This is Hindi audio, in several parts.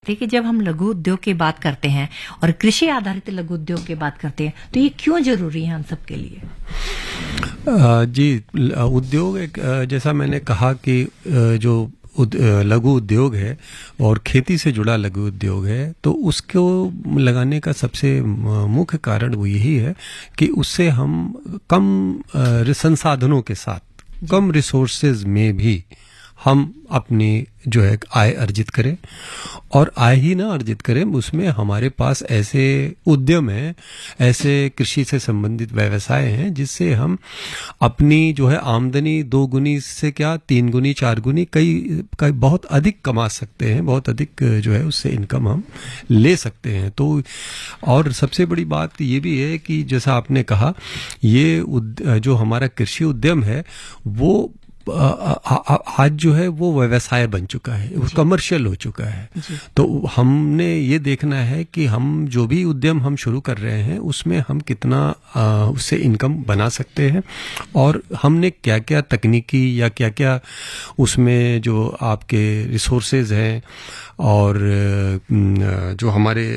सकते हैं कि जब हम लघु उद्योग की बात करते हैं और कृषि आधारित लघु उद्योग की बात करते हैं तो ये क्यों जरूरी है हम सबके लिए? जी, उद्योग एक जैसा मैंने कहा कि जो लघु उद्योग है और खेती से जुड़ा लघु उद्योग है, तो उसको लगाने का सबसे मुख्य कारण वो यही है कि उससे हम कम संसाधनों के साथ, कम रिसोर्सेज में भी हम अपनी जो है आय अर्जित करें, और आय ही ना अर्जित करें, उसमें हमारे पास ऐसे उद्यम हैं, ऐसे कृषि से संबंधित व्यवसाय हैं जिससे हम अपनी जो है आमदनी 2 गुनी से क्या 3 गुनी 4 गुनी कई बहुत अधिक कमा सकते हैं, बहुत अधिक जो है उससे इनकम हम ले सकते हैं। तो और सबसे बड़ी बात ये भी है कि जैसा आपने कहा, ये जो हमारा कृषि उद्यम है वो आज जो है वो व्यवसाय बन चुका है, वो कमर्शियल हो चुका है। तो हमने ये देखना है कि हम जो भी उद्यम हम शुरू कर रहे हैं उसमें हम कितना उससे इनकम बना सकते हैं, और हमने क्या क्या तकनीकी या क्या क्या उसमें जो आपके रिसोर्सेज हैं और जो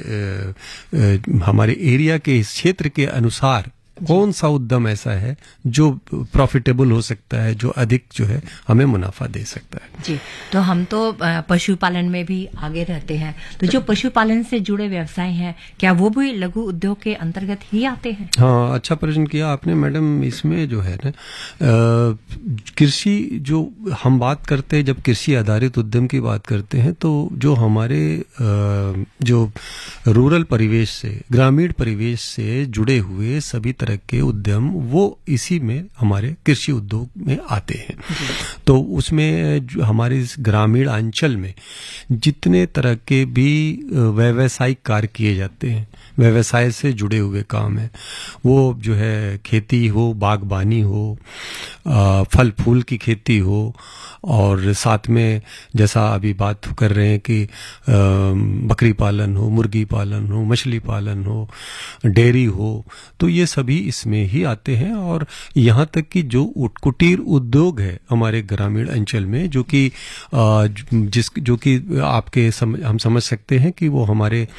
हमारे एरिया के इस क्षेत्र के अनुसार कौन सा उद्यम ऐसा है जो प्रॉफिटेबल हो सकता है, जो अधिक जो है हमें मुनाफा दे सकता है। जी, तो हम तो पशुपालन में भी आगे रहते हैं, तो जो पशुपालन से जुड़े व्यवसाय हैं क्या वो भी लघु उद्योग के अंतर्गत ही आते हैं? हाँ, अच्छा प्रश्न किया आपने मैडम। इसमें जो है ना कृषि जो हम बात करते हैं, जब कृषि आधारित उद्यम की बात करते हैं तो जो हमारे जो रूरल परिवेश से, ग्रामीण परिवेश से जुड़े हुए सभी तरह के उद्यम वो इसी में हमारे कृषि उद्योग में आते हैं। तो उसमें जो हमारे इस ग्रामीण अंचल में जितने तरह के भी व्यावसायिक कार्य किए जाते हैं, व्यवसाय से जुड़े हुए काम है, वो जो है खेती हो, बागबानी हो, फल फूल की खेती हो, और साथ में जैसा अभी बात कर रहे हैं कि बकरी पालन हो, मुर्गी पालन हो, मछली पालन हो, डेयरी हो, तो ये सभी इसमें ही आते हैं। और यहाँ तक कि जो कुटीर उद्योग है हमारे ग्रामीण अंचल में, जो कि जो कि आपके हम समझ सकते हैं कि वो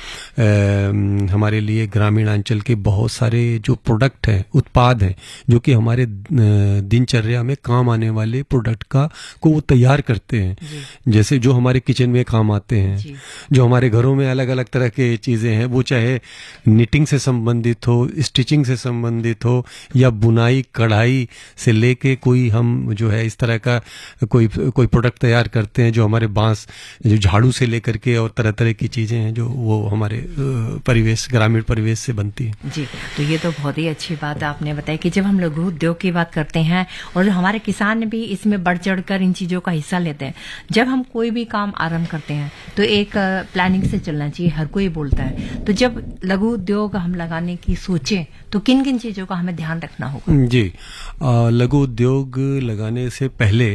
हमारे लिए ग्रामीण अंचल के बहुत सारे जो प्रोडक्ट हैं, उत्पाद हैं, जो कि हमारे दिनचर्या में काम आने वाले प्रोडक्ट को वो तैयार करते हैं, जैसे जो हमारे किचन में काम आते हैं, जो हमारे घरों में अलग अलग तरह के चीजें हैं, वो चाहे निटिंग से संबंधित हो, स्टिचिंग से संबंधित हो, या बुनाई कढ़ाई से लेके कोई हम जो है इस तरह का कोई प्रोडक्ट तैयार करते हैं, जो हमारे बांस, जो झाड़ू से लेकर के और तरह तरह की चीजें हैं जो वो हमारे परिवेश, ग्रामीण परिवेश से बनती है। जी, तो ये तो बहुत ही अच्छी बात आपने बताई कि जब हम लघु उद्योग की बात करते हैं और हमारे किसान भी इसमें बढ़ चढ़कर इन चीजों का हिस्सा लेते हैं, जब हम कोई भी काम आरंभ करते हैं तो एक प्लानिंग से चलना चाहिए, हर कोई बोलता है। तो जब लघु उद्योग हम लगाने की सोचें तो किन किन चीजों का हमें ध्यान रखना होगा? जी, लघु उद्योग लगाने से पहले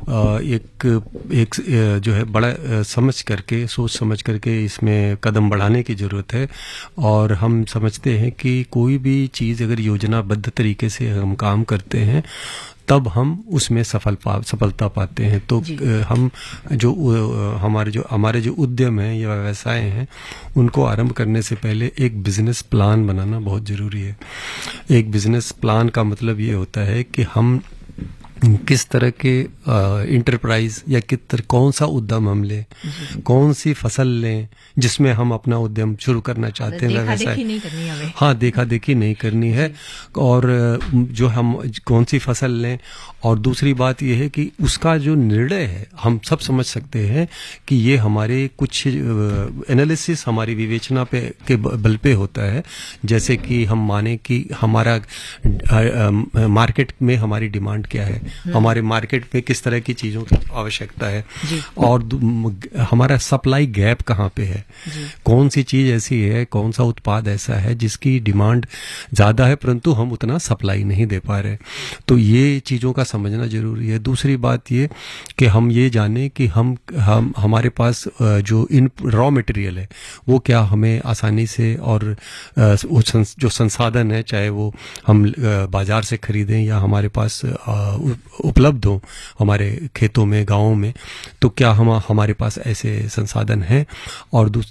एक जो है बड़ा सोच समझ करके इसमें कदम बढ़ाने की जरूरत है। और हम समझते हैं कि कोई भी चीज अगर योजनाबद्ध तरीके से हम काम करते हैं तब हम उसमें सफलता पाते हैं। तो हम जो हमारे जो उद्यम हैं या व्यवसाय हैं उनको आरंभ करने से पहले एक बिजनेस प्लान बनाना बहुत जरूरी है। एक बिजनेस प्लान का मतलब ये होता है कि हम किस तरह के इंटरप्राइज या कौन सा उद्यम हम लें, कौन सी फसल लें जिसमें हम अपना उद्यम शुरू करना चाहते हैं, व्यवसाय। हाँ, देखा देखी नहीं करनी है, और जो हम कौन सी फसल लें। और दूसरी बात यह है कि उसका जो निर्णय है हम सब समझ सकते हैं कि ये हमारे कुछ एनालिसिस, हमारी विवेचना के बल पे होता है। जैसे कि हम माने कि हमारा मार्केट में हमारी डिमांड क्या है, हमारे मार्केट में किस तरह की चीजों की आवश्यकता है, और हमारा सप्लाई गैप कहाँ पे है, कौन सी चीज ऐसी है, कौन सा उत्पाद ऐसा है जिसकी डिमांड ज्यादा है परंतु हम उतना सप्लाई नहीं दे पा रहे। तो ये चीजों का समझना जरूरी है। दूसरी बात ये कि हम ये जाने कि हम हमारे पास जो रॉ मटेरियल है वो क्या हमें आसानी से, और जो संसाधन है चाहे वो हम बाजार से खरीदें या हमारे पास उपलब्ध हो हमारे खेतों में, गांवों में, तो क्या हमारे पास ऐसे संसाधन हैं। और